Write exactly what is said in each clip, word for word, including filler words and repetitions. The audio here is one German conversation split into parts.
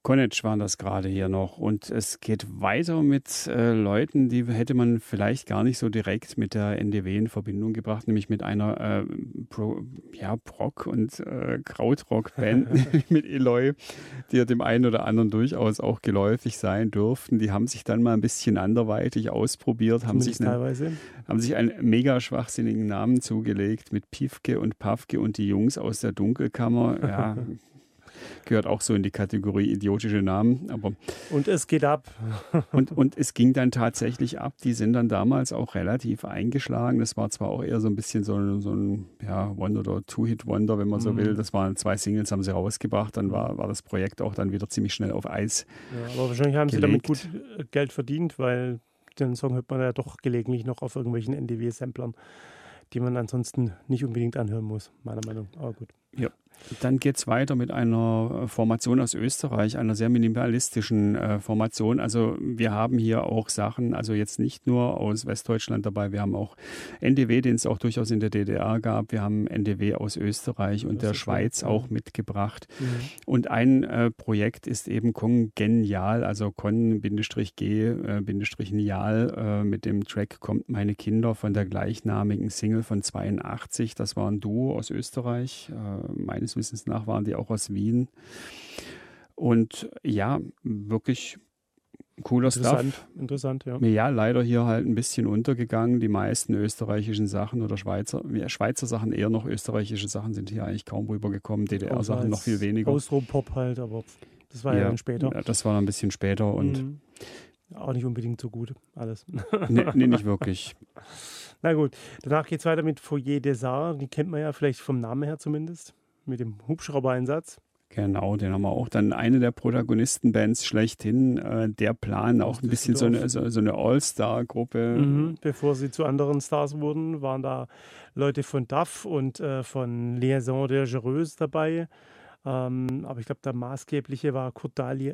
Konitsch waren das gerade hier noch. Und es geht weiter mit äh, Leuten, die hätte man vielleicht gar nicht so direkt mit der N D W in Verbindung gebracht, nämlich mit einer äh, Pro, ja, Prog- und äh, Krautrock-Band mit Eloy, die ja dem einen oder anderen durchaus auch geläufig sein dürften. Die haben sich dann mal ein bisschen anderweitig ausprobiert, haben sich, teilweise. einen, haben sich einen mega schwachsinnigen Namen zugelegt mit Piefke und Pafke und die Jungs aus der Dunkelkammer. Ja, gehört auch so in die Kategorie idiotische Namen. Aber und es geht ab. und, und es ging dann tatsächlich ab. Die sind dann damals auch relativ eingeschlagen. Das war zwar auch eher so ein bisschen so, ein- so ein ja, One- oder Two-Hit-Wonder, wenn man so Mhm. will. Das waren zwei Singles, haben sie rausgebracht. Dann war, war das Projekt auch dann wieder ziemlich schnell auf Eis. Ja, aber wahrscheinlich haben sie damit gelegt. gut äh, Geld verdient, weil den Song hört man ja doch gelegentlich noch auf irgendwelchen N D W-Samplern, die man ansonsten nicht unbedingt anhören muss, meiner Meinung nach. Aber gut. Ja. Dann geht es weiter mit einer äh, Formation aus Österreich, einer sehr minimalistischen äh, Formation. Also wir haben hier auch Sachen, also jetzt nicht nur aus Westdeutschland dabei, wir haben auch N D W, den es auch durchaus in der D D R gab. Wir haben N D W aus Österreich und Das der ist schön, Schweiz ja. auch mitgebracht. Mhm. Und ein äh, Projekt ist eben Kongenial, also Con-G-Nial äh, mit dem Track Kommt meine Kinder von der gleichnamigen Single von zweiundachtzig. Das war ein Duo aus Österreich. Äh, meines Wissens nach waren die auch aus Wien. Und ja, wirklich cooler Interessant, Stuff. interessant, ja. Ja, leider hier halt ein bisschen untergegangen. Die meisten österreichischen Sachen oder Schweizer, ja, Schweizer Sachen eher noch, österreichische Sachen sind hier eigentlich kaum rübergekommen. D D R-Sachen noch viel weniger. Austro-Pop halt, aber das war ja, Ja, dann später. ja, das war ein bisschen später und Mhm. Auch nicht unbedingt so gut, alles. nee, nee, nicht wirklich. Na gut, danach geht es weiter mit Foyer des Arts. Die kennt man ja vielleicht vom Namen her zumindest, mit dem Hubschrauber-Einsatz. Genau, den haben wir auch. Dann eine der Protagonistenbands schlechthin, äh, der Plan, auch Aus ein bisschen so eine, Düsseldorf. so, so eine All-Star-Gruppe. Mhm. Bevor sie zu anderen Stars wurden, waren da Leute von D A F und äh, von Liaison Dangereuse dabei. Ähm, aber ich glaube, der maßgebliche war Kurt Dahlke,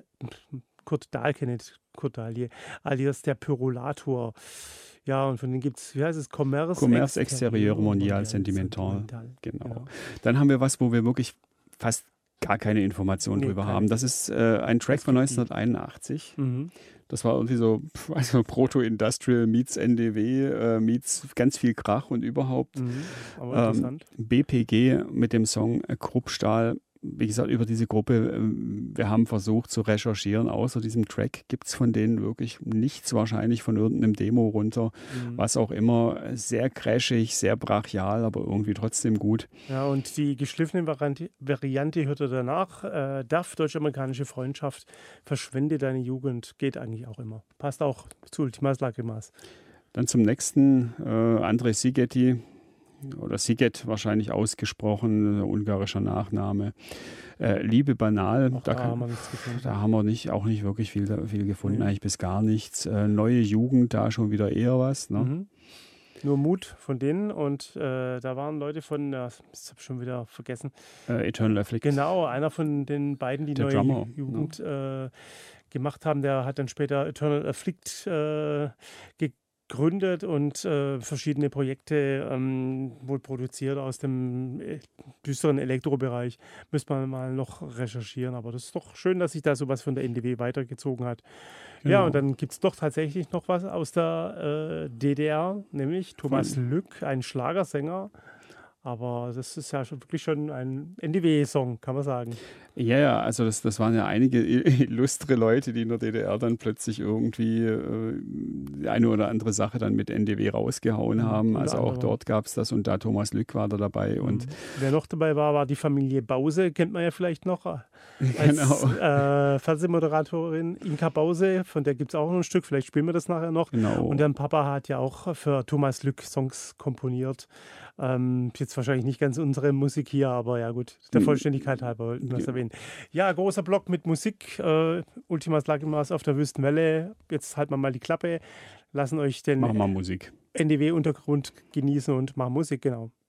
Kurt Dahlke, nicht Kurt Dahlke, alias der Pyrolator. Ja, und von denen gibt es, wie heißt es, Commerce, Commerce Exterieur Mondial Sentimental. Sentimental. Genau. Genau. Dann haben wir was, wo wir wirklich fast gar keine Informationen Nee, drüber keine. haben. Das ist äh, ein Track von neunzehnhunderteinundachtzig. Mhm. Das war irgendwie so pf, also Proto-Industrial meets N D W, äh, meets ganz viel Krach und überhaupt. Mhm. Aber Ähm, interessant. B P G mit dem Song äh, Kruppstahl. Wie gesagt, über diese Gruppe, ähm, wir haben versucht zu recherchieren. Außer diesem Track gibt es von denen wirklich nichts, wahrscheinlich von irgendeinem Demo runter. Mhm. Was auch immer, sehr crashig, sehr brachial, aber irgendwie trotzdem gut. Ja, und die geschliffene Variante, Variante hört er danach. Äh, D A F, Deutsch-Amerikanische Freundschaft, verschwende deine Jugend, geht eigentlich auch immer. Passt auch zu Ultimas Lacrimas. Dann zum nächsten, äh, André Szigeti, oder Sziget wahrscheinlich ausgesprochen, äh, ungarischer Nachname. Äh, Liebe banal, Auch da, da kann, haben wir nichts gefunden. da haben wir nicht, auch nicht wirklich viel, viel gefunden, Nee. eigentlich bis gar nichts. Äh, neue Jugend, da schon wieder eher was. Ne? Mhm. Nur Mut von denen und äh, da waren Leute von, ja, das habe ich schon wieder vergessen. Äh, Eternal Afflict. Genau, einer von den beiden, die Der neue Drummer, Jugend äh, gemacht haben, der hat dann später Eternal Afflict äh, gegründet und äh, verschiedene Projekte ähm, wohl produziert aus dem äh, düsteren Elektrobereich. Müsste man mal noch recherchieren, aber das ist doch schön, dass sich da sowas von der N D W weitergezogen hat. Ja, Genau. und dann gibt es doch tatsächlich noch was aus der äh, D D R, nämlich Thomas Lück, ein Schlagersänger. Aber das ist ja schon wirklich schon ein N D W-Song, kann man sagen. Ja, ja, also das, das waren ja einige illustre Leute, die in der D D R dann plötzlich irgendwie äh, die eine oder andere Sache dann mit N D W rausgehauen Mhm, haben. unter Also auch anderem. dort gab es das und da Thomas Lück war da dabei. Und Wer noch dabei war, war die Familie Bause, kennt man ja vielleicht noch. Als Genau. äh, Fernsehmoderatorin Inka Bause, von der gibt es auch noch ein Stück, vielleicht spielen wir das nachher noch. genau. Und deren Papa hat ja auch für Thomas Lück Songs komponiert. Ähm, jetzt wahrscheinlich nicht ganz unsere Musik hier, aber ja gut, der Vollständigkeit halber wollten wir es Ja. erwähnen. Ja, großer Block mit Musik, äh, Ultimas Lacrimas auf der Wüstenwelle. Jetzt halten wir mal die Klappe, lassen euch den Machen wir Musik. N D W-Untergrund genießen und machen Musik, genau.